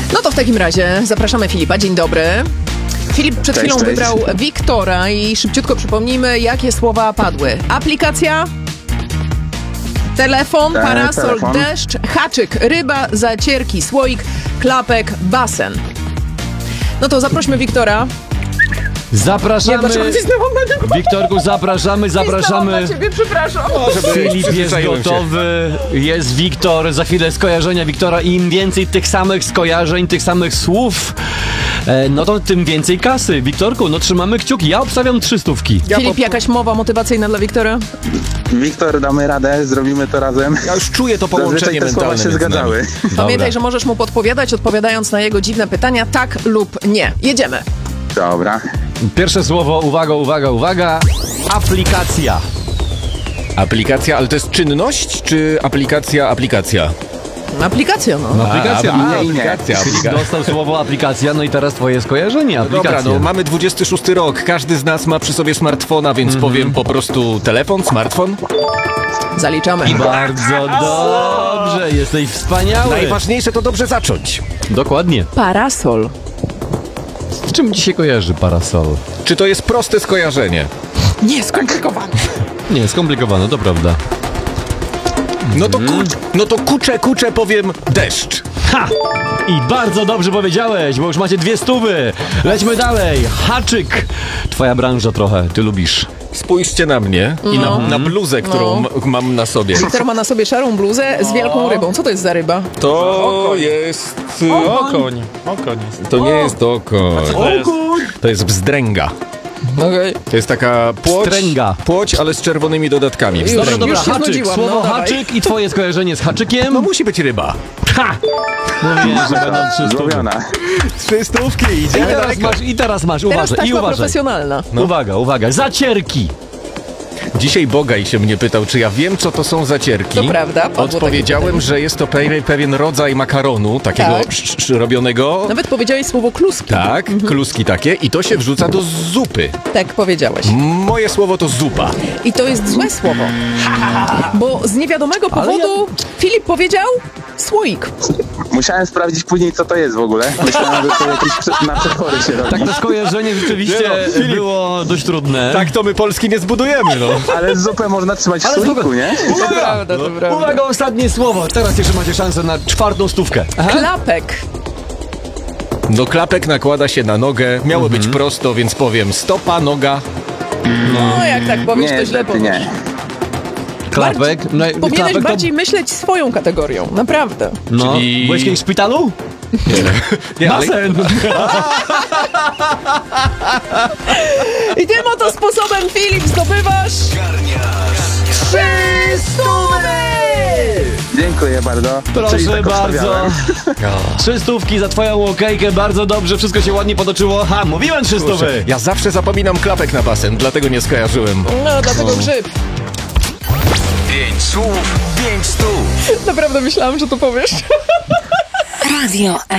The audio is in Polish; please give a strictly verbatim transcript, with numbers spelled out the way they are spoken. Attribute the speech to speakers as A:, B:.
A: No to w takim razie zapraszamy Filipa. Dzień dobry. Filip przed
B: Cześć,
A: chwilą
B: cześć.
A: wybrał Wiktora i szybciutko przypomnijmy, jakie słowa padły. Aplikacja, telefon,
B: E,
A: parasol,
B: telefon.
A: deszcz, haczyk, ryba, zacierki, słoik, klapek, basen. No to zaprośmy Wiktora.
C: Zapraszamy.
A: dlaczego cisnęłam na niego?
C: Wiktorku, zapraszamy,
A: Cisnęłam
C: zapraszamy.
A: na ciebie, przepraszam.
C: Filip jest
D: przyzwyczaiłem się.
C: gotowy, jest Wiktor, za chwilę skojarzenia Wiktora i im więcej tych samych skojarzeń, tych samych słów, e, no to tym więcej kasy. Wiktorku, no trzymamy kciuki, ja obstawiam trzy stówki.
D: Ja
A: Filip,
D: po-
A: jakaś mowa motywacyjna dla Wiktora?
B: Wiktor, damy radę, zrobimy to razem.
D: Ja już czuję to
B: Zazwyczaj
D: połączenie
B: te słowa
D: mentalne
B: się
D: między nami.
B: zgadzały.
A: Pamiętaj, że możesz mu podpowiadać, odpowiadając na jego dziwne pytania tak lub nie. Jedziemy.
B: Dobra.
C: Pierwsze słowo, uwaga, uwaga, uwaga, aplikacja.
D: Aplikacja, ale to jest czynność, czy aplikacja, aplikacja?
A: Aplikacja, no.
C: Aplikacja.
D: A, a,
B: Nie, nie.
D: aplikacja, aplikacja.
C: Dostał słowo aplikacja, no i teraz twoje skojarzenie, aplikacja.
D: Dobra, no mamy dwudziesty szósty rok, każdy z nas ma przy sobie smartfona, więc powiem po prostu telefon, smartfon.
A: Zaliczamy.
C: Bardzo dobrze, jesteś wspaniały.
D: Najważniejsze to dobrze zacząć.
C: Dokładnie.
A: Parasol.
C: Z czym ci się kojarzy parasol?
D: Czy to jest proste skojarzenie?
A: Nie, skomplikowane.
C: Nie, skomplikowane, to prawda.
D: No to, kucz, no to kucze, kucze powiem deszcz.
C: Ha! I bardzo dobrze powiedziałeś, bo już macie dwie stówy. Lećmy dalej. Haczyk. Twoja branża trochę, ty lubisz.
D: Spójrzcie na mnie i na, na bluzę, którą
A: No.
D: m- mam na sobie.
A: Wiktor ma na sobie szarą bluzę z wielką rybą. Co to jest za ryba?
D: To jest...
E: Okoń. Okoń jest.
D: To nie jest okoń.
E: To jest.
D: To jest bzdręga.
A: Okej.
D: To jest taka płoć,
C: Wstręga.
D: płoć, ale z czerwonymi dodatkami.
A: Już.
D: Wstręga.
C: Dobra, dobra,
A: się
C: haczyk.
A: znudziłam,
C: Słowo
A: no dawaj.
C: haczyk i twoje skojarzenie z haczykiem.
D: No musi być ryba.
C: Ha! Mówiłem, że będą trzy stówy.
B: Złowiona.
D: Trzy stówki,
C: I
D: idziemy
C: teraz
D: daleko.
C: masz, i teraz masz,
A: Teraz
C: uważaj, i
A: taśma
C: uważaj.
A: profesjonalna.
C: Uwaga, uwaga, zacierki.
D: Dzisiaj Bogaj się mnie pytał, czy ja wiem, co to są zacierki.
A: To prawda, padło takie
D: Odpowiedziałem,
A: pytanie.
D: że jest to pe- pewien rodzaj makaronu, takiego
A: Tak.
D: sz- sz- robionego.
A: Nawet powiedziałeś słowo kluski.
D: Tak, kluski takie i to się wrzuca do zupy.
A: Tak powiedziałeś.
D: Moje słowo to zupa.
A: I to jest złe słowo. Bo z niewiadomego powodu Filip powiedział słoik.
B: Musiałem sprawdzić później, co to jest w ogóle. Myślałem, że to jakieś prze- na przetwory się robi.
C: Tak, to skojarzenie rzeczywiście
D: Nie no, Filip.
C: było dość trudne.
D: Tak to my Polski nie zbudujemy, no.
B: Ale zupę można trzymać w
C: Ale
B: słoiku,
C: zupę-
B: nie?
A: To prawda, to prawda.
C: Uwaga, ostatnie słowo. Teraz jeszcze macie szansę na czwartą stówkę.
A: Klapek.
D: No klapek nakłada się na nogę, miało być prosto, więc powiem stopa, noga.
A: No jak tak powiesz,
B: Nie,
A: to źle
B: niestety
A: powiesz.
B: nie.
C: Klapek. No,
A: Powinieneś
C: klapek to...
A: bardziej myśleć swoją kategorią. Naprawdę.
C: No,
D: Czyli-
C: byłeś kiedyś w szpitalu?
D: Nie, ale
C: Basen.
A: I tym oto sposobem, Filip, zdobywasz trzy stówy!
B: Dziękuję bardzo. Czyli
C: Proszę
B: tak
C: bardzo.
B: obstawiałem.
C: Trzy stówki za twoją okejkę, bardzo dobrze, wszystko się ładnie potoczyło. Ha, mówiłem trzy stówy.
D: ja zawsze zapominam klapek na basen, dlatego nie skojarzyłem.
A: No, dlatego grzyb.
F: Pięć słów, pięć stów.
A: Naprawdę myślałam, że to powiesz.
G: Radio